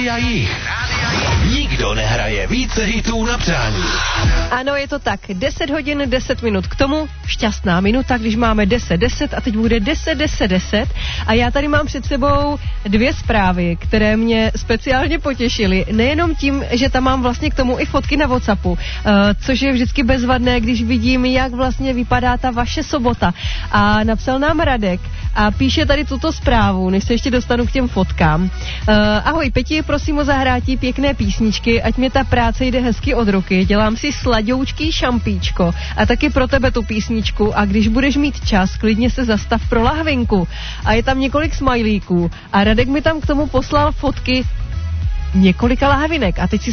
Rádia Jich. Nikdo nehraje více hitů na přání. Ano, je to tak. 10 hodin, 10 minut k tomu. Šťastná minuta, když máme 10:10 a teď bude 10:10 a já tady mám před sebou 2 zprávy, které mě speciálně potěšily. Nejenom tím, že tam mám vlastně k tomu i fotky na WhatsAppu, což je vždycky bezvadné, když vidím, jak vlastně vypadá ta vaše sobota. A napsal nám Radek a píše tady tuto zprávu, než se ještě dostanu k těm fotkám. Ahoj Peti, prosím o zahrátí pěkné písničky, ať mě ta práce jde hezky od ruky. Dělám si sladoučký šampíčko a taky pro tebe tu písničku a když budeš mít čas, klidně se zastav pro lahvinku. A je tam několik smajlíků a Radek mi tam k tomu poslal fotky několika lahvinek a teď si